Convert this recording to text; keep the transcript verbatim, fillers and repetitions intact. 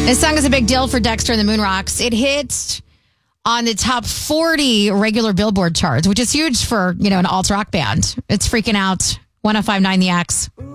This song is a big deal for Dexter and the Moonrocks. It hit on the top forty regular Billboard charts, which is huge for, you know, an alt rock band. It's freaking out. one oh five point nine The X.